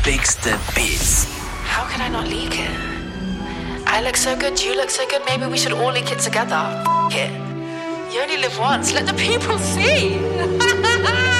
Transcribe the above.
Fix the beats. How can I not leak it? I look so good, you look so good, maybe we should all leak it together. F it. You only live once, let the people see.